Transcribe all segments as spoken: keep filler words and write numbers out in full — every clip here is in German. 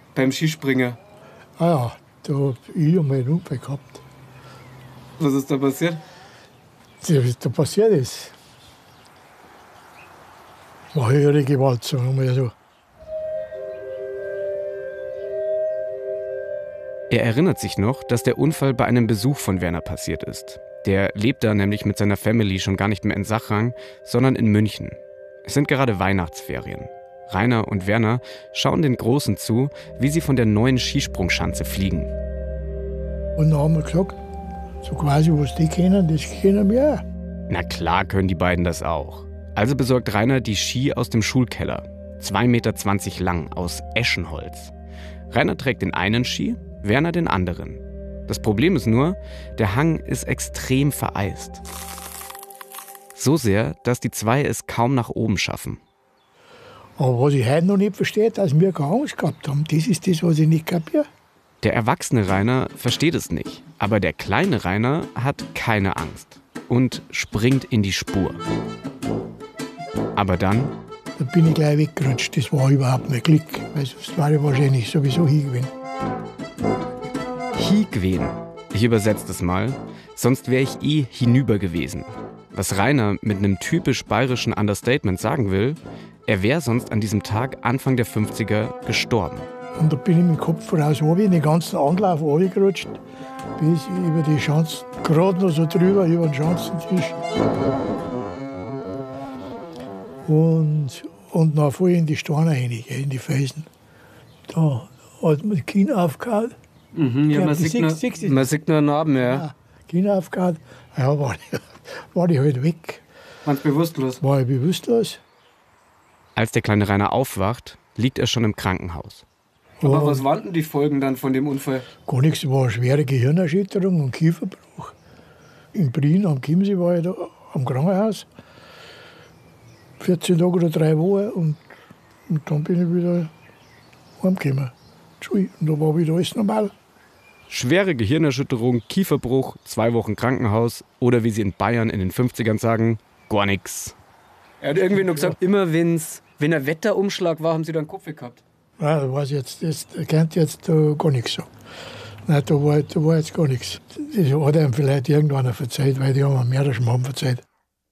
beim Skispringen. Ah ja, da hab ich einmal einen Unfall gehabt. Was ist da passiert? Da, da passiert ist. War höhere Gewalt, sagen wir mal so. Er erinnert sich noch, dass der Unfall bei einem Besuch von Werner passiert ist. Der lebt da nämlich mit seiner Family schon gar nicht mehr in Sachrang, sondern in München. Es sind gerade Weihnachtsferien. Rainer und Werner schauen den Großen zu, wie sie von der neuen Skisprungschanze fliegen. Und dann haben wir gesagt, so quasi, was die kennen, das kennen wir auch. Na klar können die beiden das auch. Also besorgt Rainer die Ski aus dem Schulkeller. zwei Meter zwanzig lang, aus Eschenholz. Rainer trägt den einen Ski, Werner den anderen. Das Problem ist nur, der Hang ist extrem vereist. So sehr, dass die zwei es kaum nach oben schaffen. Aber was ich heute noch nicht verstehe, dass wir keine Angst gehabt haben, das ist das, was ich nicht kapiere. Der erwachsene Rainer versteht es nicht, aber der kleine Rainer hat keine Angst und springt in die Spur. Aber dann... Da bin ich gleich weggerutscht, das war überhaupt nicht Glück, weil sonst wäre ich wahrscheinlich sowieso hingewesen. Hingewesen. Ich übersetze das mal, sonst wäre ich eh hinüber gewesen. Was Rainer mit einem typisch bayerischen Understatement sagen will, er wäre sonst an diesem Tag Anfang der fünfziger gestorben. Und da bin ich mit dem Kopf voraus runter, in den ganzen Anlauf runtergerutscht, bis über die Schanze, gerade noch so drüber, über den Schanzentisch. Und, und dann voll in die Steine rein, in die Felsen. Da hat man das Kinn aufgehauen. Mhm, ja, man, sieht sieht, nur, sieht, man sieht nur Narben, ja. Ja, Kinn aufgehauen, ja, war ich, war ich halt weg. Warst bewusstlos? War ich bewusstlos. Als der kleine Rainer aufwacht, liegt er schon im Krankenhaus. Aber Und was waren denn die Folgen dann von dem Unfall? gar nichts, war eine schwere Gehirnerschütterung und Kieferbruch. In Prien am Chiemsee war ich da am Krankenhaus. vierzehn Tage oder drei Wochen und, und dann bin ich wieder heimgekommen. Und da war wieder alles normal. Schwere Gehirnerschütterung, Kieferbruch, zwei Wochen Krankenhaus oder wie sie in Bayern in den fünfzigern sagen, gar nix. Er hat irgendwie nur gesagt, immer wenn's, wenn ein Wetterumschlag war, haben sie dann Kopf gehabt. Nein, da weiß ich jetzt, das kennt jetzt uh, gar nichts sagen. Nein, da war, da war jetzt gar nichts. Das hat einem vielleicht irgendwann verzeiht, weil die haben mir mehr Schmarrn verzeiht.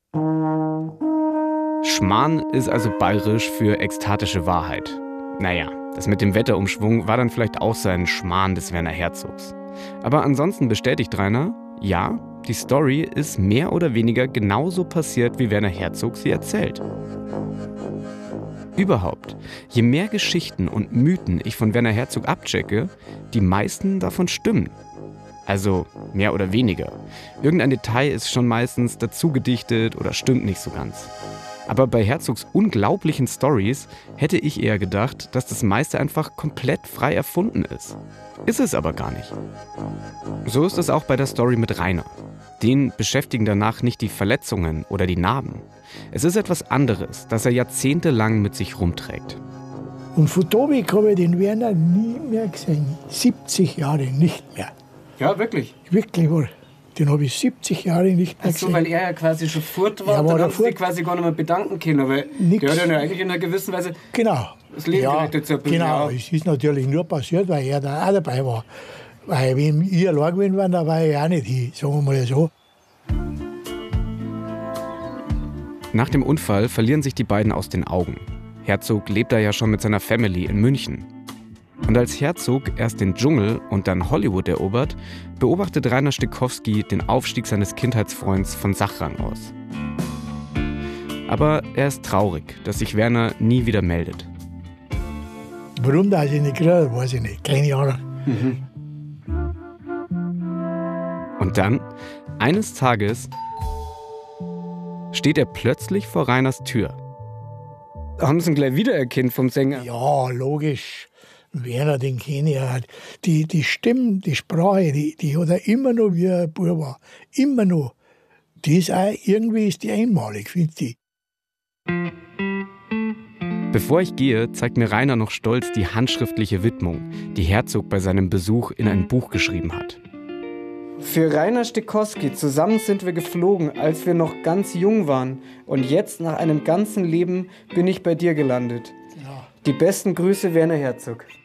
Schmarrn ist also bayerisch für ekstatische Wahrheit. Naja, das mit dem Wetterumschwung war dann vielleicht auch sein Schmarrn des Werner Herzogs. Aber ansonsten bestätigt Rainer, ja, die Story ist mehr oder weniger genauso passiert, wie Werner Herzog sie erzählt. Überhaupt, je mehr Geschichten und Mythen ich von Werner Herzog abchecke, die meisten davon stimmen. Also mehr oder weniger. Irgendein Detail ist schon meistens dazugedichtet oder stimmt nicht so ganz. Aber bei Herzogs unglaublichen Stories hätte ich eher gedacht, dass das meiste einfach komplett frei erfunden ist. Ist es aber gar nicht. So ist es auch bei der Story mit Rainer. Den beschäftigen danach nicht die Verletzungen oder die Narben. Es ist etwas anderes, das er jahrzehntelang mit sich rumträgt. Und von da weg habe ich den Werner nie mehr gesehen. siebzig Jahre nicht mehr. Ja, wirklich? Wirklich wahr. Den habe ich siebzig Jahre nicht mehr Ach so, gesehen. weil er ja quasi schon fort war, Ja, war dann er haben sie fort? quasi gar nicht mehr bedanken können, weil Nix. der hat ja eigentlich in einer gewissen Weise Genau. das Leben ja, gerettet. So ein bisschen, genau, ja. es ist natürlich nur passiert, weil er da auch dabei war. Weil wenn ich allein gewesen wäre, dann war ich auch nicht hin, sagen wir mal so. Nach dem Unfall verlieren sich die beiden aus den Augen. Herzog lebt da ja schon mit seiner Family in München. Und als Herzog erst den Dschungel und dann Hollywood erobert, beobachtet Rainer Stekowski den Aufstieg seines Kindheitsfreunds von Sachrang aus. Aber er ist traurig, dass sich Werner nie wieder meldet. Warum das ich nicht gekriegt, weiß ich nicht. Keine Ahnung. Mhm. Und dann, eines Tages, steht er plötzlich vor Rainers Tür. Haben sie ihn gleich wiedererkannt vom Sänger? Ja, logisch. Werner, den kenne ich ja. Die, die Stimme, die Sprache, die, die hat er immer noch, wie er ein Bub war. Immer noch. Die ist auch, irgendwie ist die einmalig, finde ich. Bevor ich gehe, zeigt mir Rainer noch stolz die handschriftliche Widmung, die Herzog bei seinem Besuch in ein Buch geschrieben hat. Für Rainer Stekowski, zusammen sind wir geflogen, als wir noch ganz jung waren. Und jetzt, nach einem ganzen Leben, bin ich bei dir gelandet. Ja. Die besten Grüße, Werner Herzog.